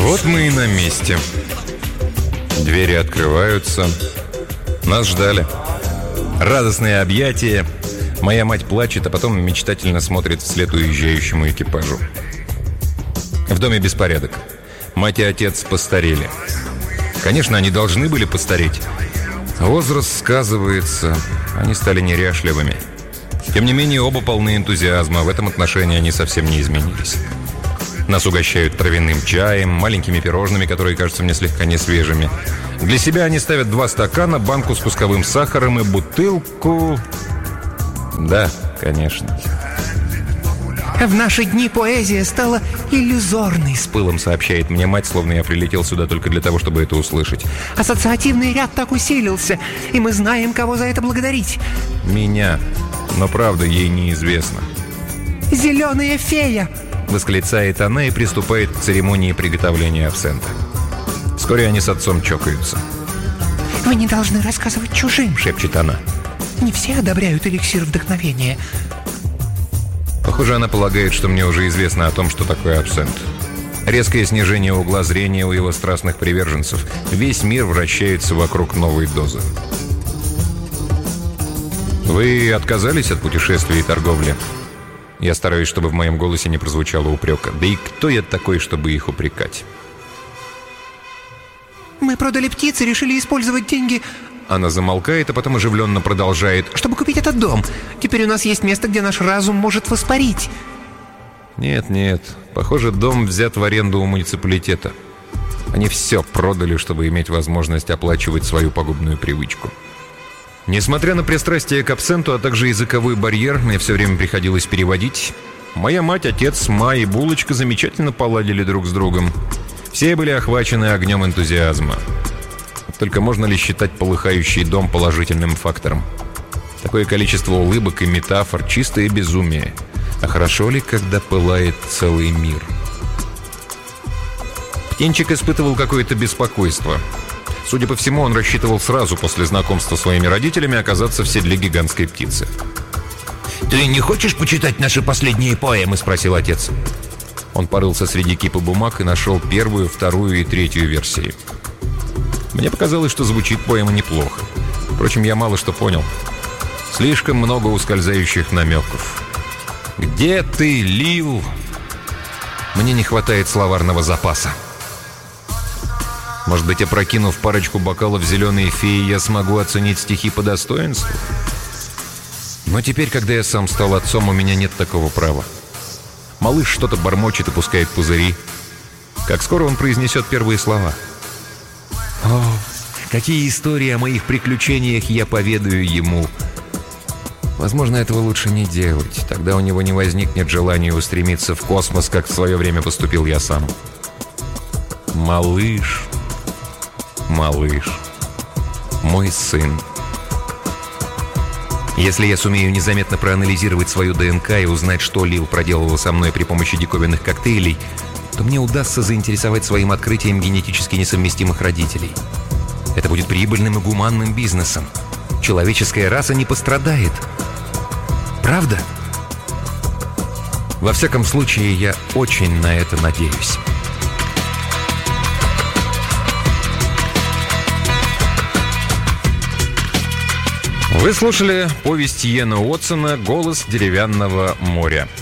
Вот мы и на месте. Двери открываются. Нас ждали. Радостные объятия. Моя мать плачет, а потом мечтательно смотрит вслед уезжающему экипажу. В доме беспорядок. Мать и отец постарели. Конечно, они должны были постареть. Возраст сказывается. Они стали неряшливыми. Тем не менее, оба полны энтузиазма. В этом отношении они совсем не изменились. Нас угощают травяным чаем, маленькими пирожными, которые кажутся мне слегка несвежими. Для себя они ставят 2 стакана, банку с кусковым сахаром и бутылку... Да, конечно. В наши дни поэзия стала иллюзорной, С пылом сообщает мне мать, словно я прилетел сюда только для того, чтобы это услышать. Ассоциативный ряд так усилился, и мы знаем, кого за это благодарить. Меня. Но правда ей неизвестно. «Зеленая фея!» Восклицает она и приступает к церемонии приготовления абсента. Вскоре они с отцом чокаются. «Вы не должны рассказывать чужим», — Шепчет она. «Не все одобряют эликсир вдохновения». Похоже, она полагает, что мне уже известно о том, что такое абсент. Резкое снижение угла зрения у его страстных приверженцев. Весь мир вращается вокруг новой дозы. Вы отказались от путешествий и торговли? Я стараюсь, чтобы в моем голосе не прозвучало упрека. Да и кто я такой, чтобы их упрекать? «Мы продали птиц и решили использовать деньги...» Она замолкает, а потом оживленно продолжает. «Чтобы купить этот дом. Теперь у нас есть место, где наш разум может воспарить». Нет. Похоже, дом взят в аренду у муниципалитета. Они все продали, чтобы иметь возможность оплачивать свою пагубную привычку. Несмотря на пристрастие к абсенту, а также языковой барьер, мне все время приходилось переводить. Моя мать, отец, Ма и Булочка замечательно поладили друг с другом. Все были охвачены огнем энтузиазма. Только можно ли считать полыхающий дом положительным фактором? Такое количество улыбок и метафор — чистое безумие. А хорошо ли, когда пылает целый мир? Птенчик испытывал какое-то беспокойство. Судя по всему, он рассчитывал сразу после знакомства с своими родителями оказаться в седле гигантской птицы. «Ты не хочешь почитать наши последние поэмы?» — спросил отец. Он порылся среди кипы бумаг и нашел 1-ю, 2-ю и 3-ю версии. Мне показалось, что звучит поэма неплохо. Впрочем, я мало что понял. Слишком много ускользающих намеков. «Где ты, Лил?» Мне не хватает словарного запаса. Может быть, опрокинув парочку бокалов зеленой феи, я смогу оценить стихи по достоинству? Но теперь, когда я сам стал отцом, у меня нет такого права. Малыш что-то бормочет и пускает пузыри. Как скоро он произнесет первые слова? О, какие истории о моих приключениях я поведаю ему. Возможно, этого лучше не делать. Тогда у него не возникнет желания устремиться в космос, как в свое время поступил я сам. Малыш, мой сын. Если я сумею незаметно проанализировать свою ДНК и узнать, что Лил проделала со мной при помощи диковинных коктейлей, то мне удастся заинтересовать своим открытием генетически несовместимых родителей. Это будет прибыльным и гуманным бизнесом. Человеческая раса не пострадает. Правда? Во всяком случае, я очень на это надеюсь. Вы слушали повесть Йена Уотсона «Голос деревянного моря».